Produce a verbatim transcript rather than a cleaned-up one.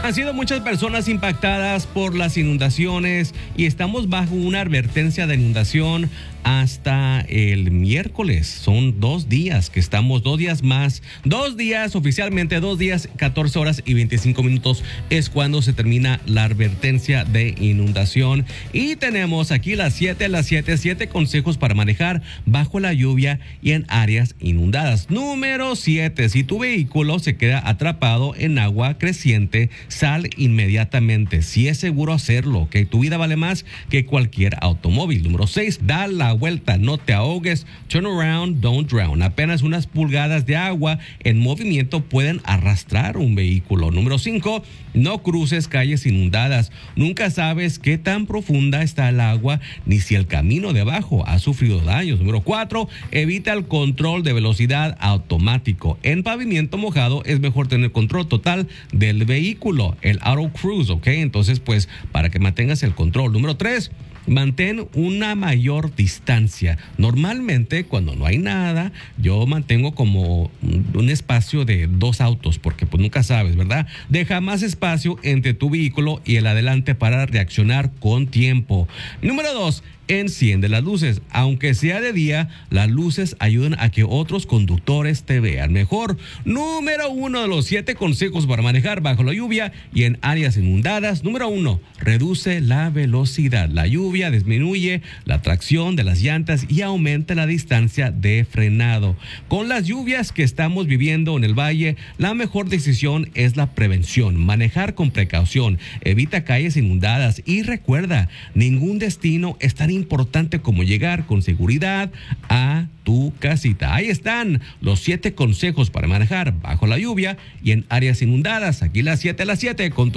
Han sido muchas personas impactadas por las inundaciones y estamos bajo una advertencia de inundación hasta el miércoles. Son dos días que estamos, dos días más, dos días oficialmente, dos días, catorce horas y veinticinco minutos es cuando se termina la advertencia de inundación. Y tenemos aquí las siete, las siete, siete consejos para manejar bajo la lluvia y en áreas inundadas. Número siete, si tu vehículo se queda atrapado en agua creciente, sal inmediatamente. Si es seguro hacerlo, que tu vida vale más que cualquier automóvil. Número seis, da la vuelta, no te ahogues. Turn around, don't drown. Apenas unas pulgadas de agua en movimiento pueden arrastrar un vehículo. Número cinco, no cruces calles inundadas. Nunca sabes qué tan profunda está el agua ni si el camino de abajo ha sufrido daños. Número cuatro, evita el control de velocidad automático. En pavimento mojado es mejor tener control total del vehículo, el auto cruise, ¿ok? Entonces, pues, para que mantengas el control. Número tres, mantén una mayor distancia. Normalmente, cuando no hay nada, yo mantengo como un espacio de dos autos, porque pues nunca sabes, ¿verdad? Deja más espacio entre tu vehículo y el adelante para reaccionar con tiempo. Número dos, enciende las luces. Aunque sea de día, las luces ayudan a que otros conductores te vean mejor. Número uno de los siete consejos para manejar bajo la lluvia y en áreas inundadas. Número uno, reduce la velocidad. La lluvia disminuye la tracción de las llantas y aumenta la distancia de frenado. Con las lluvias que estamos viviendo en el valle, la mejor decisión es la prevención. Manejar con precaución, evita calles inundadas y recuerda, ningún destino es tan importante como llegar con seguridad a tu casita. Ahí están los siete consejos para manejar bajo la lluvia y en áreas inundadas. Aquí las siete a las siete con tu